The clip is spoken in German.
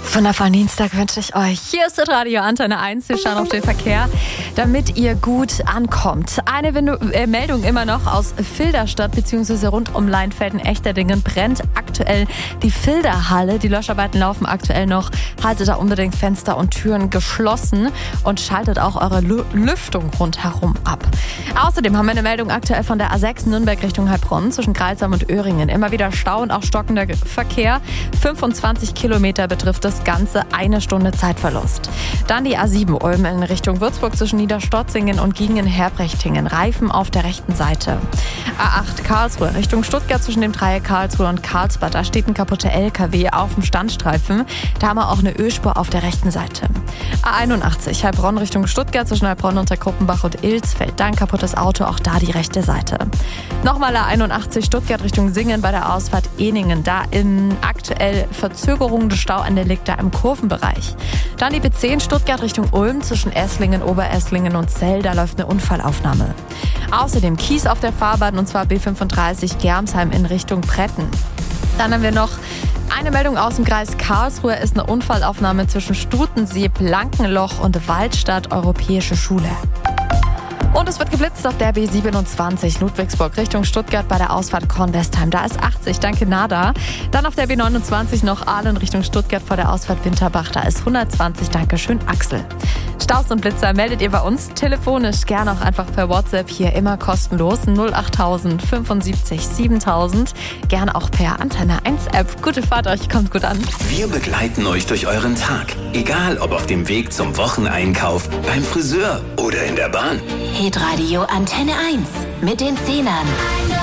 Wundervollen Dienstag wünsche ich euch. Hier ist das Radio Antenne 1. Wir schauen auf den Verkehr, damit ihr gut ankommt. Eine Meldung immer noch aus Filderstadt bzw. rund um Leinfelden-Echterdingen brennt aktuell die Filderhalle. Die Löscharbeiten laufen aktuell noch. Haltet da unbedingt Fenster und Türen geschlossen und schaltet auch eure Lüftung rundherum ab. Außerdem haben wir eine Meldung aktuell von der A6 Nürnberg Richtung Heilbronn zwischen Crailsheim und Öhringen. Immer wieder Stau und auch stockender Verkehr. 25 Kilometer betrifft das Ganze, 1 Stunde Zeitverlust. Dann die A7 Ulm in Richtung Würzburg zwischen Niederstotzingen und Giengen-Herbrechtingen. Reifen auf der rechten Seite. A8 Karlsruhe Richtung Stuttgart zwischen dem Dreieck Karlsruhe und Karlsbad. Da steht ein kaputter LKW auf dem Standstreifen. Da haben wir auch eine Ölspur auf der rechten Seite. A81 Heilbronn Richtung Stuttgart zwischen Heilbronn und der Gruppenbach und Ilsfeld. Da ein kaputtes Auto, auch da die rechte Seite. Nochmal A81 Stuttgart Richtung Singen bei der Ausfahrt Ehningen. Da in aktuell Verzögerung des Stauende liegt da im Kurvenbereich. Dann die B10 Stuttgart Richtung Ulm zwischen Esslingen, Oberesslingen und Zell. Da läuft eine Unfallaufnahme. Außerdem Kies auf der Fahrbahn und zwar B35 Germsheim in Richtung Bretten. Dann haben wir noch eine Meldung aus dem Kreis Karlsruhe. Ist eine Unfallaufnahme zwischen Stutensee, Blankenloch und Waldstadt Europäische Schule. Und es wird geblitzt auf der B27 Ludwigsburg Richtung Stuttgart bei der Ausfahrt Kornwestheim. Da ist 80, danke Nada. Dann auf der B29 noch Aalen Richtung Stuttgart vor der Ausfahrt Winterbach. Da ist 120, danke schön Axel. Staus und Blitzer meldet ihr bei uns telefonisch, gerne auch einfach per WhatsApp, hier immer kostenlos 08000 75 7000. Gerne auch per Antenne 1 App. Gute Fahrt euch, kommt gut an. Wir begleiten euch durch euren Tag. Egal ob auf dem Weg zum Wocheneinkauf, beim Friseur oder in der Bahn. Hitradio Antenne 1 mit den Zehnern.